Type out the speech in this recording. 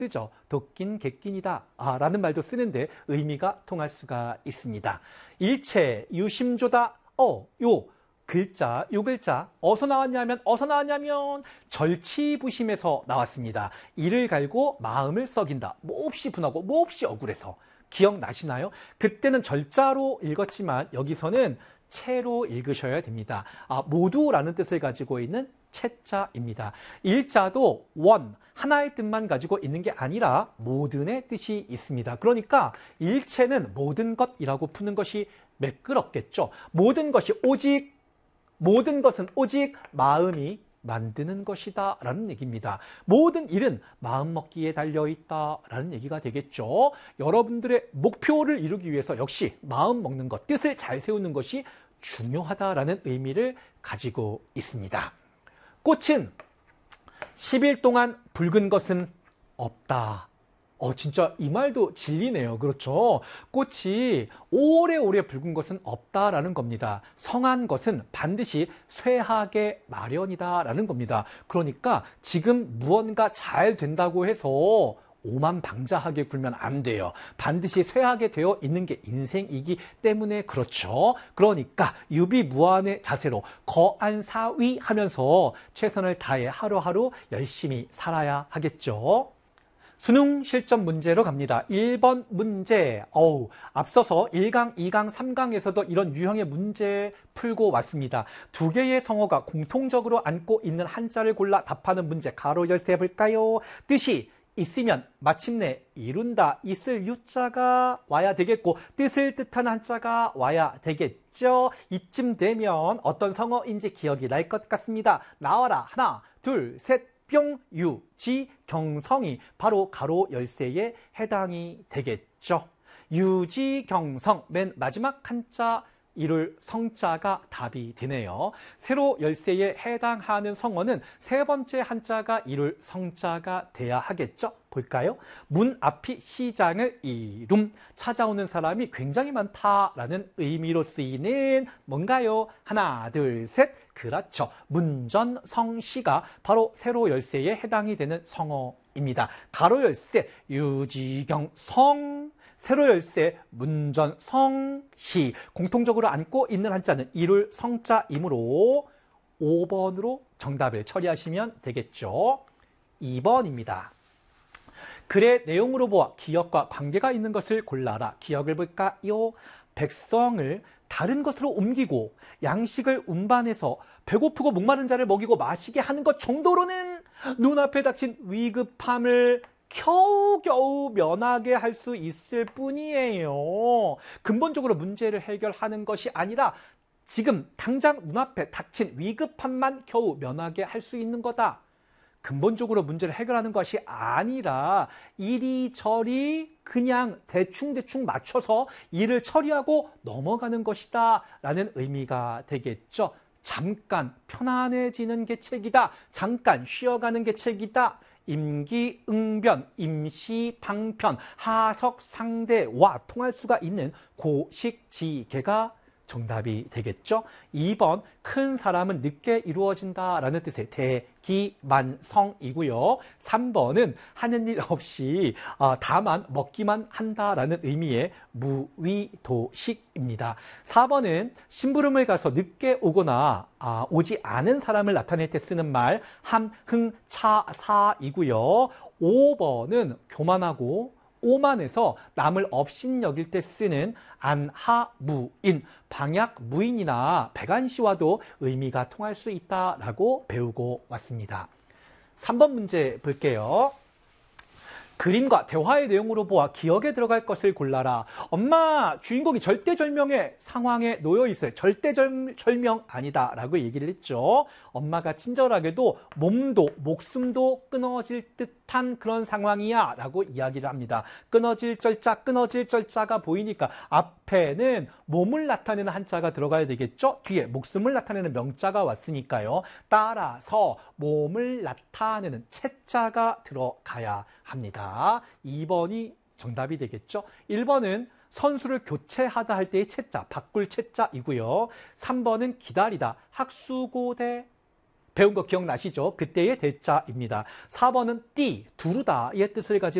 뜨죠. 도낀 객낀이다 라는 말도 쓰는데 의미가 통할 수가 있습니다. 일체 유심조다. 요 글자 어디서 나왔냐면 절치부심에서 나왔습니다. 이를 갈고 마음을 썩인다. 몹시 분하고 몹시 억울해서. 기억나시나요? 그때는 절자로 읽었지만 여기서는 체로 읽으셔야 됩니다. 모두라는 뜻을 가지고 있는 채자입니다. 일자도 원, 하나의 뜻만 가지고 있는 게 아니라 모든의 뜻이 있습니다. 그러니까 일체는 모든 것이라고 푸는 것이 매끄럽겠죠. 모든 것은 오직 마음이 만드는 것이다 라는 얘기입니다. 모든 일은 마음먹기에 달려있다 라는 얘기가 되겠죠. 여러분들의 목표를 이루기 위해서 역시 마음 먹는 것, 뜻을 잘 세우는 것이 중요하다라는 의미를 가지고 있습니다. 꽃은 10일 동안 붉은 것은 없다. 진짜 이 말도 진리네요. 그렇죠? 꽃이 오래오래 붉은 것은 없다라는 겁니다. 성한 것은 반드시 쇠하게 마련이다라는 겁니다. 그러니까 지금 무언가 잘 된다고 해서 오만방자하게 굴면 안 돼요. 반드시 쇠하게 되어 있는 게 인생이기 때문에 그렇죠. 그러니까 유비무환의 자세로 거안사위 하면서 최선을 다해 하루하루 열심히 살아야 하겠죠. 수능 실전 문제로 갑니다. 1번 문제. 앞서서 1강, 2강, 3강에서도 이런 유형의 문제 풀고 왔습니다. 두 개의 성어가 공통적으로 안고 있는 한자를 골라 답하는 문제. 가로 열쇠 볼까요? 뜻이 있으면 마침내 이룬다. 있을 유자가 와야 되겠고 뜻을 뜻한 한자가 와야 되겠죠. 이쯤 되면 어떤 성어인지 기억이 날 것 같습니다. 나와라. 하나, 둘, 셋. 뿅, 유, 지, 경성이 바로 가로 열쇠에 해당이 되겠죠. 유지, 경성, 맨 마지막 한자 이룰 성자가 답이 되네요. 세로 열쇠에 해당하는 성어는 세 번째 한자가 이룰 성자가 돼야 하겠죠. 볼까요? 문 앞이 시장을 이룸. 찾아오는 사람이 굉장히 많다라는 의미로 쓰이는 뭔가요? 하나, 둘, 셋. 그렇죠. 문전성시가 바로 세로 열쇠에 해당이 되는 성어입니다. 가로 열쇠, 유지경성. 세로 열쇠, 문전성시. 공통적으로 안고 있는 한자는 이룰 성자이므로 5번으로 정답을 처리하시면 되겠죠. 2번입니다. 글의 내용으로 보아 기억과 관계가 있는 것을 골라라. 기억을 볼까요? 백성을 다른 것으로 옮기고 양식을 운반해서 배고프고 목마른 자를 먹이고 마시게 하는 것 정도로는 눈앞에 닥친 위급함을 겨우겨우 면하게 할 수 있을 뿐이에요. 근본적으로 문제를 해결하는 것이 아니라 지금 당장 눈앞에 닥친 위급함만 겨우 면하게 할 수 있는 거다. 근본적으로 문제를 해결하는 것이 아니라 이리저리 그냥 대충대충 맞춰서 일을 처리하고 넘어가는 것이다 라는 의미가 되겠죠. 잠깐 편안해지는 게 책이다. 잠깐 쉬어가는 게 책이다. 임기응변, 임시방편, 하석상대와 통할 수가 있는 고식지계가 정답이 되겠죠. 2번 큰 사람은 늦게 이루어진다라는 뜻의 대기만성이고요. 3번은 하는 일 없이 다만 먹기만 한다라는 의미의 무위도식입니다. 4번은 심부름을 가서 늦게 오거나 오지 않은 사람을 나타낼 때 쓰는 말 함흥차사이고요. 5번은 교만하고 오만해서 남을 업신여길 때 쓰는 안하무인, 방약무인이나 백안시와도 의미가 통할 수 있다라고 배우고 왔습니다. 3번 문제 볼게요. 그림과 대화의 내용으로 보아 기억에 들어갈 것을 골라라. 엄마, 주인공이 절대절명의 상황에 놓여 있어요. 절대절명 아니다 라고 얘기를 했죠. 엄마가 친절하게도 몸도 목숨도 끊어질 듯한 그런 상황이야 라고 이야기를 합니다. 끊어질 절자가 보이니까 앞에는 몸을 나타내는 한자가 들어가야 되겠죠. 뒤에 목숨을 나타내는 명자가 왔으니까요. 따라서 몸을 나타내는 채자가 들어가야 합니다. 2번이 정답이 되겠죠. 1번은 선수를 교체하다 할 때의 채자, 바꿀 채자이고요. 3번은 기다리다, 학수고대, 배운 거 기억나시죠? 그때의 대자입니다. 4번은 띠, 두르다의 뜻을 가진